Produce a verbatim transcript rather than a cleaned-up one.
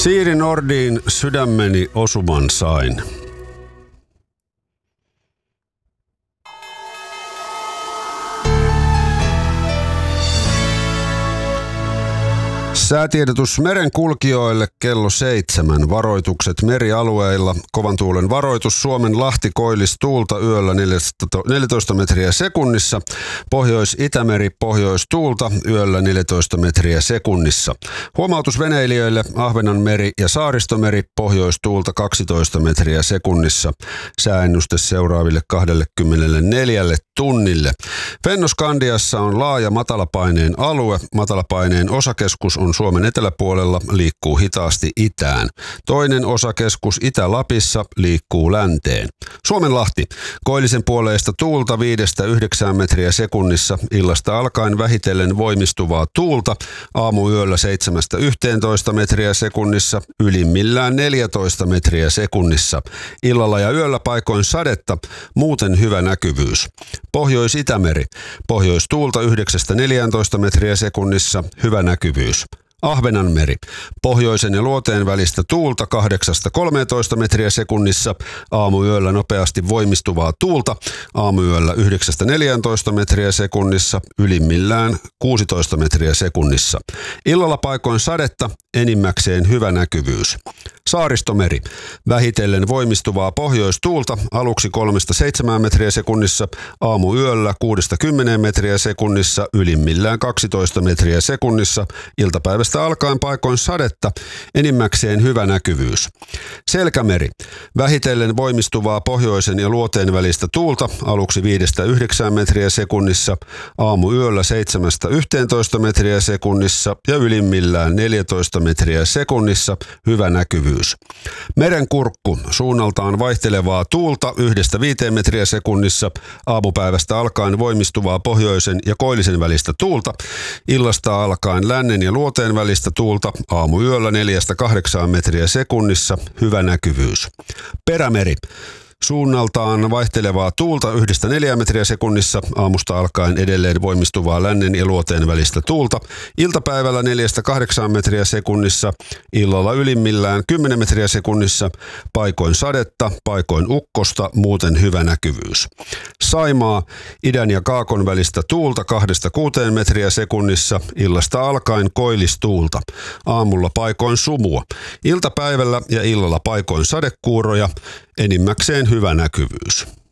Siiri Nordin Sydämeni osuman sain. Säätiedotus merenkulkijoille kello seitsemän. Varoitukset merialueilla. Kovan tuulen varoitus Suomen Lahti koillistuulta yöllä neljätoista metriä sekunnissa. Pohjois-Itämeri pohjoistuulta yöllä neljätoista metriä sekunnissa. Huomautus veneilijöille Ahvenanmeri ja Saaristomeri pohjoistuulta kaksitoista metriä sekunnissa. Sääennuste seuraaville kaksikymmentäneljä tunnille. Fennoskandiassa on laaja matalapaineen alue. Matalapaineen osakeskus on Suomen eteläpuolella, liikkuu hitaasti itään. Toinen osakeskus Itä-Lapissa liikkuu länteen. Suomenlahti. Koillisen puoleista tuulta viidestä yhdeksään metriä sekunnissa. Illasta alkaen vähitellen voimistuvaa tuulta. Aamuyöllä seitsemästä yhteentoista metriä sekunnissa. Ylimmillään neljätoista metriä sekunnissa. Illalla ja yöllä paikoin sadetta. Muuten hyvä näkyvyys. Pohjois-Itämeri. Pohjoistuulta yhdeksästä neljääntoista metriä sekunnissa. Hyvä näkyvyys. Ahvenanmeri. Pohjoisen ja luoteen välistä tuulta kahdeksasta kolmeentoista metriä sekunnissa. Aamuyöllä nopeasti voimistuvaa tuulta. Aamuyöllä yhdeksästä neljääntoista metriä sekunnissa. Ylimmillään kuusitoista metriä sekunnissa. Illalla paikoin sadetta. Enimmäkseen hyvä näkyvyys. Saaristomeri. Vähitellen voimistuvaa pohjoistuulta aluksi kolmesta seitsemään metriä sekunnissa, aamuyöllä kuudesta kymmeneen metriä sekunnissa, ylimmillään kaksitoista metriä sekunnissa, iltapäivästä alkaen paikoin sadetta, enimmäkseen hyvä näkyvyys. Selkämeri. Vähitellen voimistuvaa pohjoisen ja luoteen välistä tuulta aluksi viidestä yhdeksään metriä sekunnissa, aamuyöllä seitsemästä yhteentoista metriä sekunnissa ja ylimmillään neljätoista metriä sekunnissa, hyvä näkyvyys. Merenkurkku. Suunnaltaan vaihtelevaa tuulta yhdestä viiteen metriä sekunnissa. Aamupäivästä alkaen voimistuvaa pohjoisen ja koillisen välistä tuulta. Illasta alkaen lännen ja luoteen välistä tuulta. Aamuyöllä neljästä kahdeksaan metriä sekunnissa. Hyvä näkyvyys. Perämeri. Suunnaltaan vaihtelevaa tuulta yhdestä neljään metriä sekunnissa, aamusta alkaen edelleen voimistuvaa lännen ja luoteen välistä tuulta. Iltapäivällä neljästä kahdeksaan metriä sekunnissa, illalla ylimmillään kymmenen metriä sekunnissa, paikoin sadetta, paikoin ukkosta, muuten hyvä näkyvyys. Saimaa, idän ja kaakon välistä tuulta kahdesta kuuteen metriä sekunnissa, illasta alkaen koillistuulta. Aamulla paikoin sumua. Iltapäivällä ja illalla paikoin sadekuuroja, enimmäkseen hyvä näkyvyys.